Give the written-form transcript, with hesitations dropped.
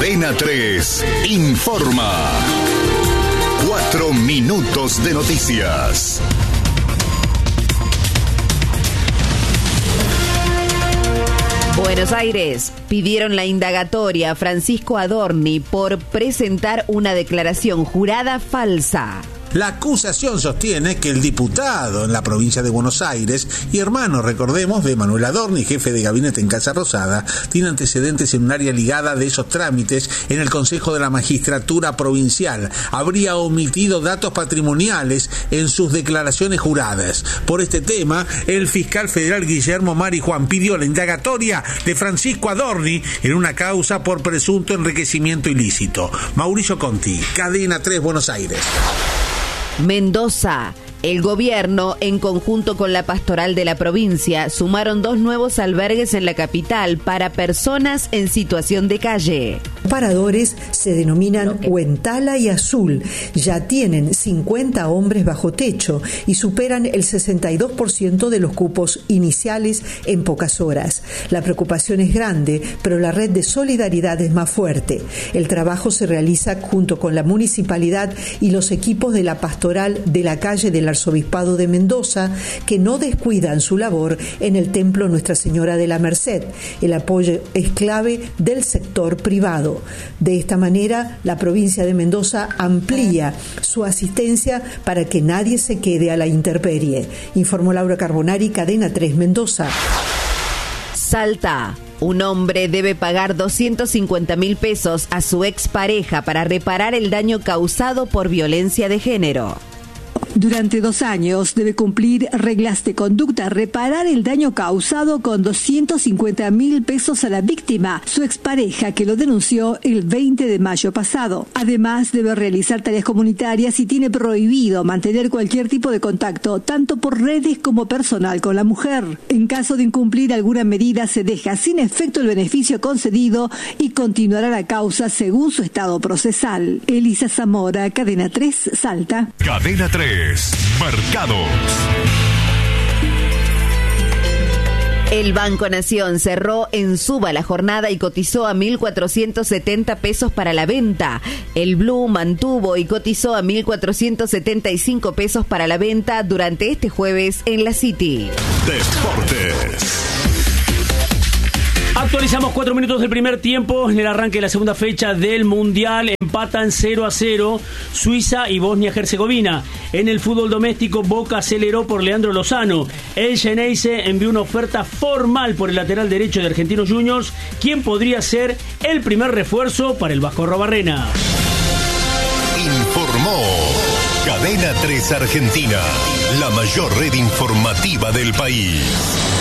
Cadena 3 informa. 4 minutos de noticias. Buenos Aires pidieron la indagatoria a Francisco Adorni por presentar una declaración jurada falsa. La acusación sostiene que el diputado en la provincia de Buenos Aires y hermano, recordemos, de Manuel Adorni, jefe de gabinete en Casa Rosada, tiene antecedentes en un área ligada de esos trámites en el Consejo de la Magistratura Provincial. Habría omitido datos patrimoniales en sus declaraciones juradas. Por este tema, el fiscal federal Guillermo Marijuán pidió la indagatoria de Francisco Adorni en una causa por presunto enriquecimiento ilícito. Mauricio Conti, Cadena 3, Buenos Aires. Mendoza. El gobierno, en conjunto con la pastoral de la provincia, sumaron 2 nuevos albergues en la capital para personas en situación de calle. Paradores se denominan Huentala y Azul. Ya tienen 50 hombres bajo techo y superan el 62% de los cupos iniciales en pocas horas. La preocupación es grande, pero la red de solidaridad es más fuerte. El trabajo se realiza junto con la municipalidad y los equipos de la pastoral de la calle del Arzobispado de Mendoza, que no descuidan su labor en el Templo Nuestra Señora de la Merced. El apoyo es clave del sector privado. De esta manera, la provincia de Mendoza amplía su asistencia para que nadie se quede a la intemperie. Informó Laura Carbonari, Cadena 3, Mendoza. Salta. Un hombre debe pagar 250.000 pesos a su expareja para reparar el daño causado por violencia de género. Durante 2 años debe cumplir reglas de conducta, reparar el daño causado con 250.000 pesos a la víctima, su expareja, que lo denunció el 20 de mayo pasado. Además, debe realizar tareas comunitarias y tiene prohibido mantener cualquier tipo de contacto, tanto por redes como personal, con la mujer. En caso de incumplir alguna medida, se deja sin efecto el beneficio concedido y continuará la causa según su estado procesal. Elisa Zamora, Cadena 3, Salta. Cadena 3. Mercados. El Banco Nación cerró en suba la jornada y cotizó a 1.470 pesos para la venta. El Blue mantuvo y cotizó a 1.475 pesos para la venta durante este jueves en la City. Deportes. Actualizamos 4 minutos del primer tiempo en el arranque de la segunda fecha del Mundial. Empatan 0-0 Suiza y Bosnia-Herzegovina. En el fútbol doméstico, Boca aceleró por Leandro Lozano. El Xeneize envió una oferta formal por el lateral derecho de Argentinos Juniors, quien podría ser el primer refuerzo para el Vasco Arrobarrena. Informó Cadena 3 Argentina, la mayor red informativa del país.